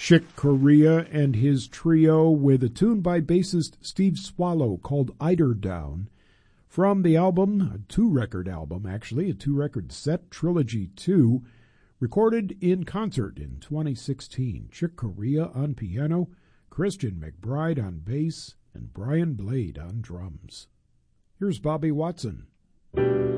Chick Corea and his trio with a tune by bassist Steve Swallow called Eiderdown from the album, a two-record album actually, a two-record set, Trilogy 2, recorded in concert in 2016. Chick Corea on piano, Christian McBride on bass, and Brian Blade on drums. Here's Bobby Watson.